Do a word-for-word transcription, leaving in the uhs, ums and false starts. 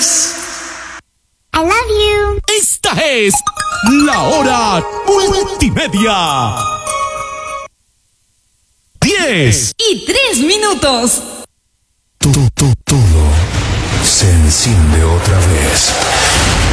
es... I love you. Esta es la hora multimedia. diez y tres minutos. Todo, todo, todo se enciende otra vez.